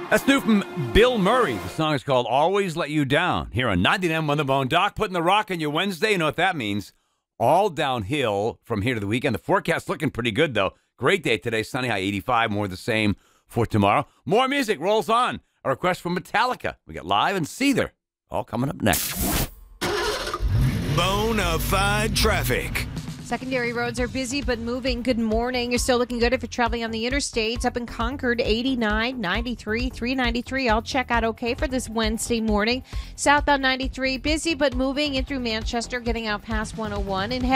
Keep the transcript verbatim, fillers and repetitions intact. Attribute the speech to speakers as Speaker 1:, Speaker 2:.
Speaker 1: That's new from Bill Murray. The song is called Always Let You Down. Here on ninety-nine on the Bone. Doc, putting the rock on your Wednesday. You know what that means. All downhill from here to the weekend. The forecast looking pretty good, though. Great day today. Sunny high eighty-five. More the same for tomorrow. More music rolls on. A request from Metallica. We got Live and Seether. All coming up next.
Speaker 2: Bonafide traffic.
Speaker 3: Secondary roads are busy but moving. Good morning. You're still looking good if you're traveling on the interstates. Up in Concord, eighty-nine, ninety-three, three ninety-three. I'll check out okay for this Wednesday morning. Southbound ninety-three, busy but moving in through Manchester, getting out past one oh one. And